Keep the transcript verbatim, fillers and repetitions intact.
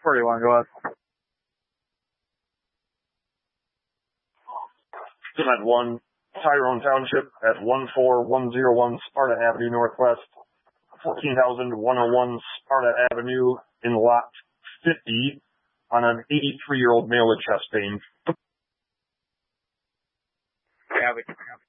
Where do you want to go at? Cement one, Tyrone Township at one four one zero one Sparta Avenue Northwest, fourteen thousand one oh one Sparta Avenue in lot fifty on an eighty-three-year-old male with chest pain. Yeah, we can have